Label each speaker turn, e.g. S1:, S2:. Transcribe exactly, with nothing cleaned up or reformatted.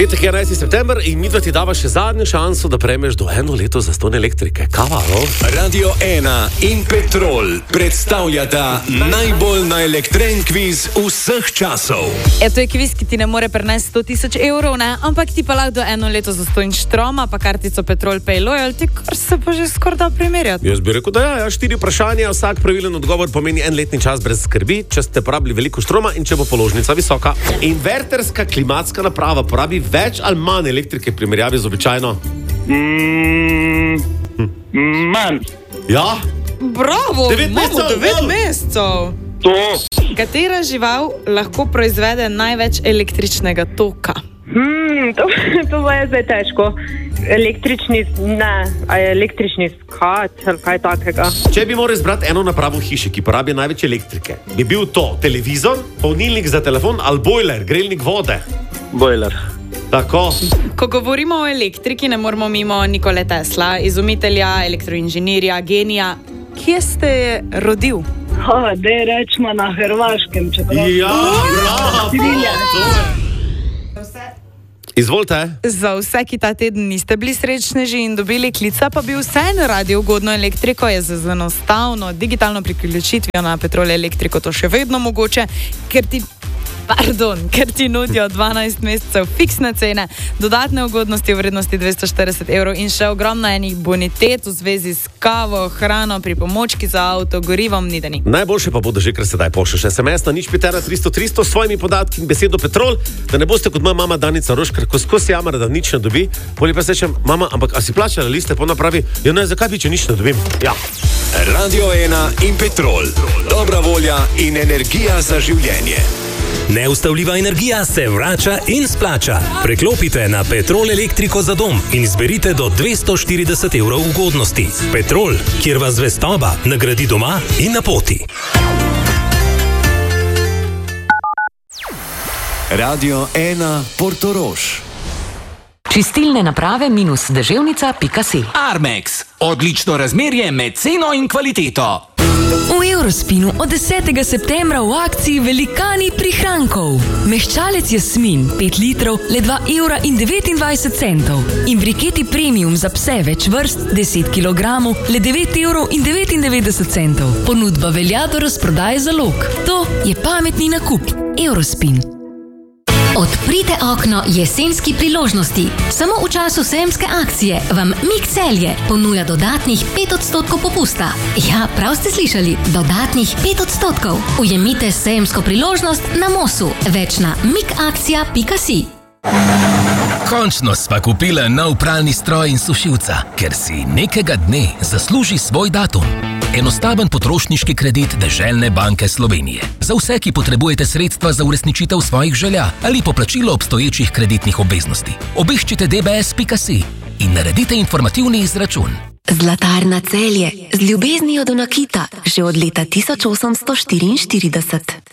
S1: Petek je enajsti september in mi dva ti dava še zadnjo šanso, da prejmeš do eno leto zastonj elektrike. Kava, no?
S2: Radio ena in Petrol predstavljata najbolj naelektren kviz vseh časov.
S3: Eto je kviz, ki ti ne more prenesti sto tisoč evrov, ne? Ampak ti pa lahko do eno leto zastonj štroma, pa kartico Petrol Pay Loyalty, kar se pa že skoraj da primerjati.
S1: Jaz bi rekel, da ja, ja, štiri vprašanja, vsak pravilen odgovor pomeni en letni čas brez skrbi, če ste porabili veliko štroma in če bo položnica visoka. Inverterska klimatska naprava porabi več ali manj elektrike v primerjavi z običajno?
S4: Mm, hm. Manj.
S1: Ja?
S3: Bravo,
S1: Devet
S3: imamo
S1: mesecev,
S3: devet
S1: wow.
S3: mesecev.
S4: To.
S3: Katera žival lahko proizvede največ električnega toka?
S5: Hmm, to, to je zdaj težko. Električni, ne, a je električni skat ali kaj takega.
S1: Če bi moral izbrati eno napravo v hiši, ki porabi največ elektrike, bi bil to televizor, polnilnik za telefon ali bojler, grelnik vode?
S4: Bojler.
S1: Tako.
S3: Ko govorimo o elektriki, ne moramo mimo Nikole Tesla, izumitelja, elektroinženirja, genija. Kje ste rodil?
S6: Ha, dej rečemo na Hrvaškem, čeprav...
S1: Ja, bravo! Izvolite.
S3: Za vse, ki ta teden niste bili srečneži in dobili klica, pa bi vseeno radi ugodno elektriko, je z enostavno digitalno priključitvijo na Petrol Elektriko to še vedno mogoče, ker ti... Pardon, ker ti nudijo dvanajst mesecev fiksne cene, dodatne ugodnosti v vrednosti dvesto štirideset evrov in še ogromno enih bonitet v zvezi s kavo, hrano, pripomočki za avto, gorivom, ni da ni.
S1: Najboljše pa bo, da že kar sedaj pošlješ es em es na nič pet ena tristo tristo s svojimi podatki in besedo Petrol, da ne boste kot moja mama Danica Roškar, ko skozi jamara, da nič ne dobi, poli pa se rečem, mama, ampak a si plačala liste, pa ona pravi, ja ne, zakaj bi, če nič ne dobim? Ja.
S2: Radio ena in Petrol. Dobra volja in energija za življenje.
S7: Neustavljiva energija se vrača in splača. Preklopite na Petrol Elektriko za dom in izberite do dvesto štirideset evrov ugodnosti. Petrol, kjer vas zvestoba nagradi doma in na poti.
S2: Radio ena Portorož.
S8: Čistilne naprave minus deževnica pika si.
S9: Armex. Odlično razmerje med ceno in kvaliteto.
S10: V Eurospinu od desetega septembra v akciji velikani prihrankov. Mehčalec Jasmin pet litrov le dva evra in devetindvajset centov in briketi premium za pse več vrst deset kilogramov le devet evrov in devetindevetdeset centov. Ponudba velja do razprodaje zalog. To je pametni nakup. Eurospin.
S11: Odprite okno jesenski priložnosti. Samo v času sejemske akcije vam Mik Celje ponuja dodatnih pet odstotkov popusta. Ja, prav ste slišali, dodatnih pet odstotkov. Ujemite sejemsko priložnost na Mosu. Več na mikakcija pika si.
S9: Končno sva kupila nov pralni stroj in sušilca, ker si nekega dne zasluži svoj datum. Enostaven potrošniški kredit Deželne banke Slovenije. Za vse, ki potrebujete sredstva za uresničitev svojih želja ali poplačilo obstoječih kreditnih obveznosti. Obiščite d b s pika si in naredite informativni izračun.
S11: Zlatarna Celje z ljubeznijo do nakita že od leta tisoč osemsto štiriinštirideset.